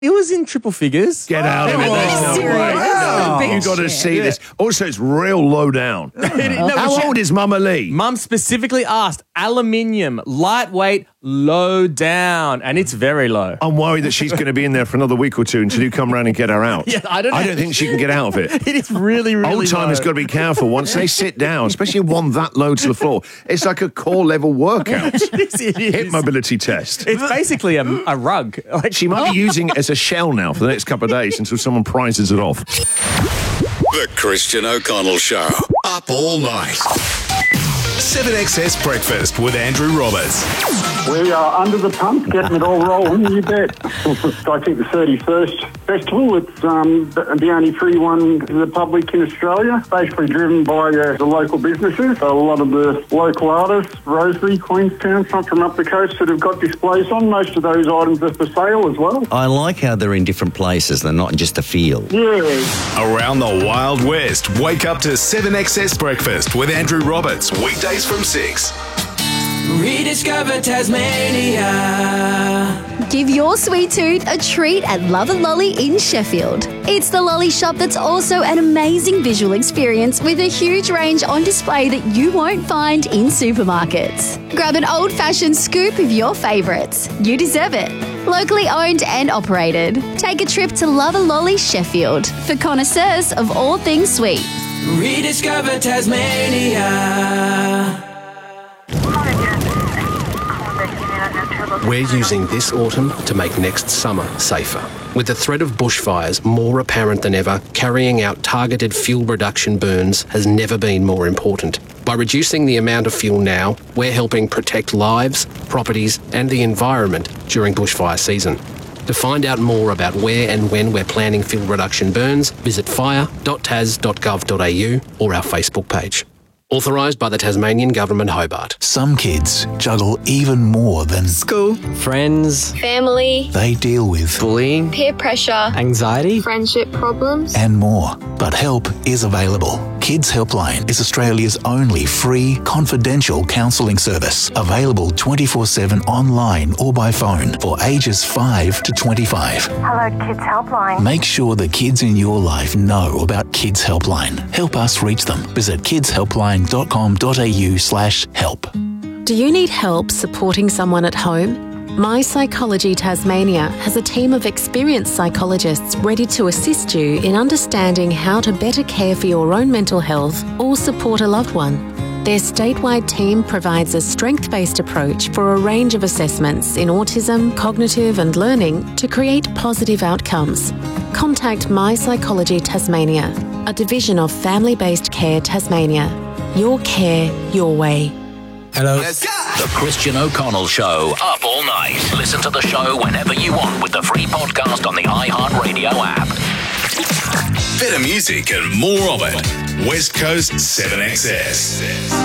It was in triple figures. Get out of it. That's not right. No, you got to see this. Also, it's real low down. How old is Mama Lee? Mum specifically asked aluminium, lightweight, low down, and it's very low. I'm worried that she's going to be in there for another week or two until you come round and get her out. Yeah, I don't think she can get out of it. It is really, really Old timers got to be careful. Once they sit down, especially one that low to the floor, it's like a core level workout. It is. Hip mobility test. It's basically a rug. Like, she might be using it as a shell now for the next couple of days until someone prizes it off. The Christian O'Connell Show. Up all night. 7XS Breakfast with Andrew Roberts. We are under the pump, getting it all rolling, you bet. I think the 31st festival, it's the only free one to the public in Australia, basically driven by the local businesses. So a lot of the local artists, Rosebery, Queenstown, some from up the coast that have got displays on. Most of those items are for sale as well. I like how they're in different places, they're not just a field. Yeah. Around the Wild West, wake up to 7XS Breakfast with Andrew Roberts, weekdays from 6. Rediscover Tasmania. Give your sweet tooth a treat at Love and Lolly in Sheffield. It's the lolly shop that's also an amazing visual experience with a huge range on display that you won't find in supermarkets. Grab an old-fashioned scoop of your favourites. You deserve it. Locally owned and operated. Take a trip to Love and Lolly Sheffield for connoisseurs of all things sweet. Rediscover Tasmania. We're using this autumn to make next summer safer. With the threat of bushfires more apparent than ever, carrying out targeted fuel reduction burns has never been more important. By reducing the amount of fuel now, we're helping protect lives, properties and the environment during bushfire season. To find out more about where and when we're planning fuel reduction burns, visit fire.tas.gov.au or our Facebook page. Authorised by the Tasmanian Government, Hobart. Some kids juggle even more than school, friends, family. They deal with bullying, peer pressure, anxiety, friendship problems, and more. But help is available. Kids Helpline is Australia's only free, confidential counselling service. Available 24/7 online or by phone for ages 5 to 25. Hello, Kids Helpline. Make sure the kids in your life know about Kids Helpline. Help us reach them. Visit kidshelpline.com.au/help. Do you need help supporting someone at home? My Psychology Tasmania has a team of experienced psychologists ready to assist you in understanding how to better care for your own mental health or support a loved one. Their statewide team provides a strength-based approach for a range of assessments in autism, cognitive and learning to create positive outcomes. Contact My Psychology Tasmania, a division of Family-Based Care Tasmania. Your care, your way. Hello. The Christian O'Connell Show. Up all night. Listen to the show whenever you want with the free podcast on the iHeartRadio app. Better music and more of it. West Coast 7XS.